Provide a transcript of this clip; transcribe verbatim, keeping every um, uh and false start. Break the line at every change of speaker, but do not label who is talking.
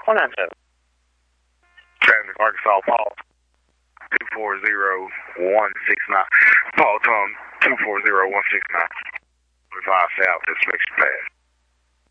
one nine seven.
Traffic, Arkansas, Paul. two four zero one six nine. Paul Tom, two four zero one six nine. Five South, this makes you pass.